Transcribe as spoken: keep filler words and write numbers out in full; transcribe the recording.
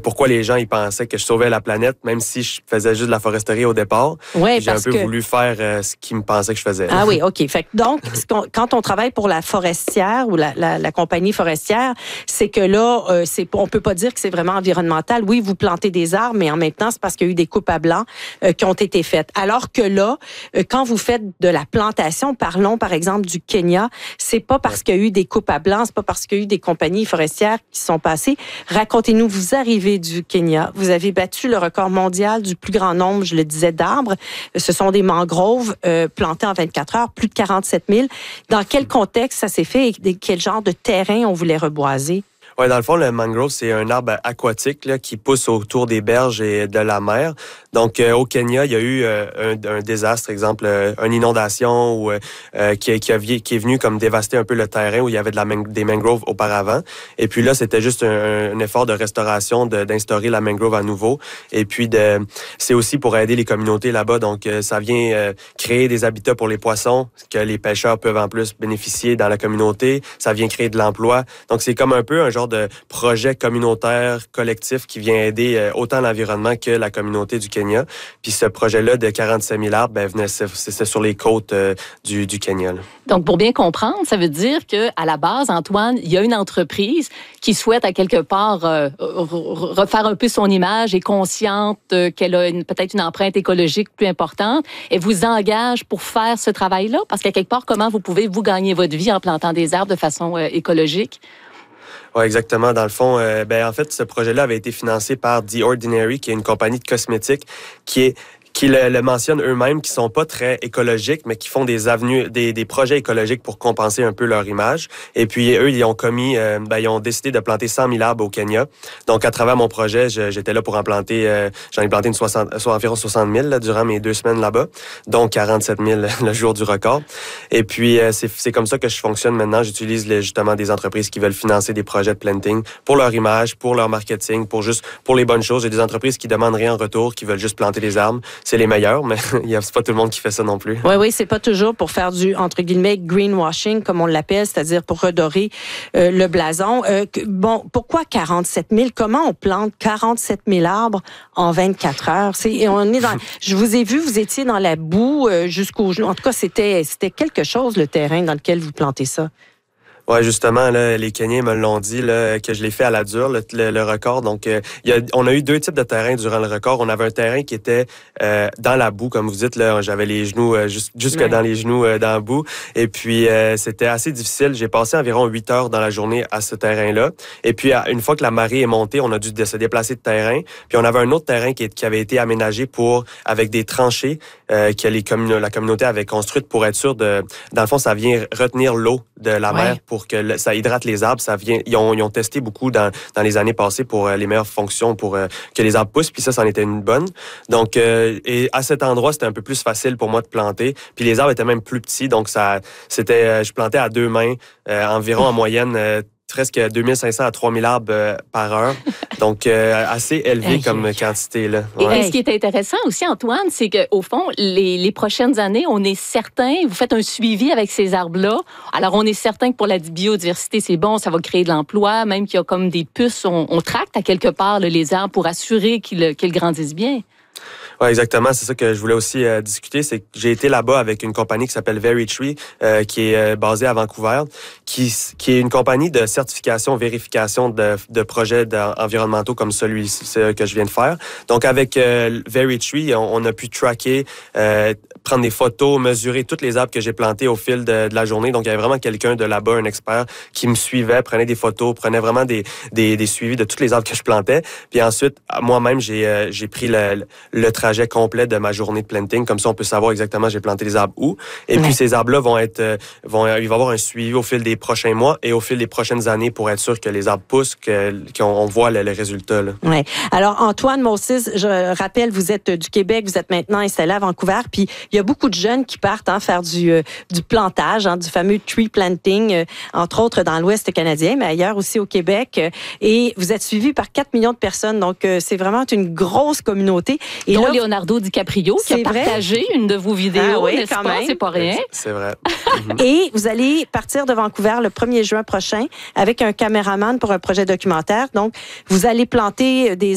pourquoi les gens ils pensaient que je sauvais la planète, même si je faisais juste de la foresterie au départ. Ouais, j'ai un peu que... voulu faire euh, ce qu'ils me pensaient que je faisais. Ah oui, OK. Fait que donc, quand on travaille pour la forestière ou la, la, la compagnie forestière, c'est que là, euh, c'est, on peut pas dire que c'est vraiment environnemental. Oui, vous plantez des arbres, mais en même temps, c'est parce qu'il y a eu des coupes à blanc euh, qui ont été faites. Alors que là, euh, quand vous faites de la plantation, parlons par exemple du Kenya, c'est pas parce qu'il y a eu des coupes à blanc, c'est pas parce qu'il y a eu des compagnies forestières qui sont passées. Racontez-nous, vous arrivez du Kenya, vous avez battu le record mondial du plus grand nombre, je le disais, d'arbres. Ce sont des mangroves euh, plantés en vingt-quatre heures, plus de quarante-sept mille. Dans quel contexte ça s'est fait et quel genre de terrain on voulait reboiser? Oui, dans le fond, le mangrove, c'est un arbre aquatique là, qui pousse autour des berges et de la mer. Donc, euh, au Kenya, il y a eu euh, un, un désastre, exemple, euh, une inondation ou, euh, qui, qui, a, qui est venu comme dévaster un peu le terrain où il y avait de la man- des mangroves auparavant. Et puis là, c'était juste un, un effort de restauration, de, d'instaurer la mangrove à nouveau. Et puis, de, c'est aussi pour aider les communautés là-bas. Donc, euh, ça vient euh, créer des habitats pour les poissons que les pêcheurs peuvent en plus bénéficier dans la communauté. Ça vient créer de l'emploi. Donc, c'est comme un peu un genre de projet communautaire collectif qui vient aider euh, autant l'environnement que la communauté du Kenya. Puis ce projet-là de quarante-sept mille arbres, ben, venait, c'est, c'est sur les côtes euh, du, du Kenya. Là. Donc, pour bien comprendre, ça veut dire qu'à la base, Antoine, il y a une entreprise qui souhaite à quelque part euh, refaire un peu son image, est consciente euh, qu'elle a une, peut-être une empreinte écologique plus importante et vous engage pour faire ce travail-là? Parce qu'à quelque part, comment vous pouvez, vous, gagner votre vie en plantant des arbres de façon euh, écologique? Oui, exactement. Dans le fond, euh, ben en fait, ce projet-là avait été financé par The Ordinary, qui est une compagnie de cosmétiques qui est qui le, le mentionnent eux-mêmes, qui sont pas très écologiques, mais qui font des avenues, des, des projets écologiques pour compenser un peu leur image. Et puis, eux, ils ont commis, euh, ben, ils ont décidé de planter cent mille arbres au Kenya. Donc, à travers mon projet, je, j'étais là pour en planter, euh, j'en ai planté une soixante, soit environ soixante mille là, durant mes deux semaines là-bas. Donc, quarante-sept mille le jour du record. Et puis, euh, c'est, c'est comme ça que je fonctionne maintenant. J'utilise les, justement des entreprises qui veulent financer des projets de planting pour leur image, pour leur marketing, pour juste, pour les bonnes choses. J'ai des entreprises qui demandent rien en retour, qui veulent juste planter des arbres. C'est les meilleurs, mais c'est pas tout le monde qui fait ça non plus. Oui, oui, c'est pas toujours pour faire du, entre guillemets, greenwashing, comme on l'appelle, c'est-à-dire pour redorer euh, le blason. Euh, bon, pourquoi quarante-sept mille? Comment on plante quarante-sept mille arbres en vingt-quatre heures? C'est, on est dans, je vous ai vu, vous étiez dans la boue euh, jusqu'au genou. En tout cas, c'était, c'était quelque chose, le terrain dans lequel vous plantez ça. Ouais, justement, là, les Kenyans me l'ont dit là, que je l'ai fait à la dure, le, le, le record. Donc, euh, y a, on a eu deux types de terrains durant le record. On avait un terrain qui était euh, dans la boue, comme vous dites. Là, j'avais les genoux euh, juste, jusque ouais. dans les genoux euh, dans la boue. Et puis, euh, c'était assez difficile. J'ai passé environ huit heures dans la journée à ce terrain-là. Et puis, une fois que la marée est montée, on a dû se déplacer de terrain. Puis, on avait un autre terrain qui, qui avait été aménagé pour avec des tranchées euh, que les commun- la communauté avait construites pour être sûr de... Dans le fond, ça vient retenir l'eau de la ouais. mer pour que le, ça hydrate les arbres. Ça vient, ils, ont, ils ont testé beaucoup dans, dans les années passées pour euh, les meilleures fonctions pour euh, que les arbres poussent, puis ça, c'en était une bonne. Donc, euh, et à cet endroit, c'était un peu plus facile pour moi de planter. Puis les arbres étaient même plus petits, donc ça, c'était, euh, je plantais à deux mains, euh, environ en moyenne, euh, presque deux mille cinq cents à trois mille arbres euh, par heure. Donc, euh, assez élevé hey, comme quantité. Là. Ouais. Et ce qui est intéressant aussi, Antoine, c'est qu'au fond, les, les prochaines années, on est certain, vous faites un suivi avec ces arbres-là. Alors, on est certain que pour la biodiversité, c'est bon, ça va créer de l'emploi, même qu'il y a comme des puces, on, on tracte à quelque part là, les arbres pour assurer qu'ils, qu'ils grandissent bien. Oui, exactement. C'est ça que je voulais aussi euh, discuter. C'est que j'ai été là-bas avec une compagnie qui s'appelle Very Tree, euh, qui est euh, basée à Vancouver, qui, qui est une compagnie de certification, vérification de, de projets environnementaux comme celui-ci que je viens de faire. Donc, avec euh, Very Tree, on, on a pu tracker, euh, prendre des photos, mesurer toutes les arbres que j'ai plantés au fil de, de la journée. Donc, il y avait vraiment quelqu'un de là-bas, un expert, qui me suivait, prenait des photos, prenait vraiment des, des, des suivis de tous les arbres que je plantais. Puis ensuite, moi-même, j'ai, euh, j'ai pris le, le trajet complet de ma journée de planting. Comme ça, on peut savoir exactement j'ai planté les arbres où. Et ouais. puis, ces arbres-là vont être, euh, vont, il va y avoir un suivi au fil des prochains mois et au fil des prochaines années pour être sûr que les arbres poussent, que, qu'on on voit le, le résultat. Là. Ouais. Alors, Antoine Moses, je rappelle, vous êtes du Québec, vous êtes maintenant installé à Vancouver, puis il y a beaucoup de jeunes qui partent hein, faire du, euh, du plantage, hein, du fameux tree planting, euh, entre autres dans l'Ouest canadien, mais ailleurs aussi au Québec. Euh, et vous êtes suivi par quatre millions de personnes, donc euh, c'est vraiment une grosse communauté. Et dont là, Leonardo DiCaprio, qui a partagé vrai? une de vos vidéos, ah oui, n'est-ce quand pas? Même. C'est pas rien. C'est vrai. Et vous allez partir de Vancouver le premier juin prochain avec un caméraman pour un projet documentaire. Donc, vous allez planter des